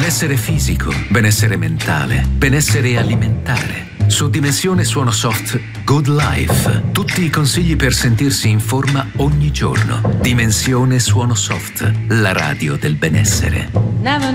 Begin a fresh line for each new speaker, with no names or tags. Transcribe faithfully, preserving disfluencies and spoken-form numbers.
Benessere fisico, benessere mentale, benessere alimentare. Su Dimensione Suono Soft, Good Life. Tutti i consigli per sentirsi in forma ogni giorno. Dimensione Suono Soft, la radio del benessere.